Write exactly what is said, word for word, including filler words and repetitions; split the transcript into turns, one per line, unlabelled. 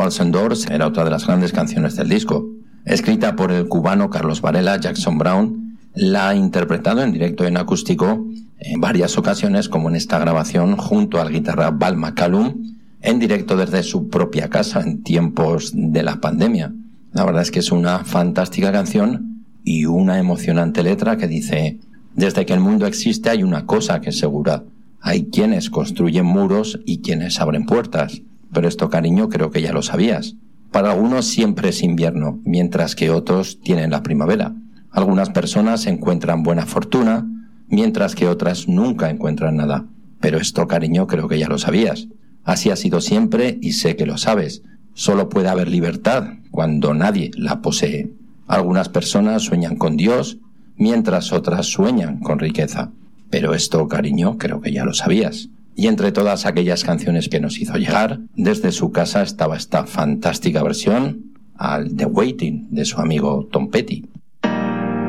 Walls and Doors era otra de las grandes canciones del disco. Escrita por el cubano Carlos Varela, Jackson Browne la ha interpretado en directo en acústico en varias ocasiones, como en esta grabación junto al guitarra Val McCallum, en directo desde su propia casa en tiempos de la pandemia. La verdad es que es una fantástica canción y una emocionante letra que dice: desde que el mundo existe hay una cosa que es segura. Hay quienes construyen muros y quienes abren puertas. Pero esto, cariño, creo que ya lo sabías. Para algunos siempre es invierno, mientras que otros tienen la primavera. Algunas personas encuentran buena fortuna, mientras que otras nunca encuentran nada. Pero esto, cariño, creo que ya lo sabías. Así ha sido siempre y sé que lo sabes. Solo puede haber libertad cuando nadie la posee. Algunas personas sueñan con Dios, mientras otras sueñan con riqueza. Pero esto, cariño, creo que ya lo sabías. Y entre todas aquellas canciones que nos hizo llegar, desde su casa estaba esta fantástica versión al The Waiting de su amigo Tom Petty.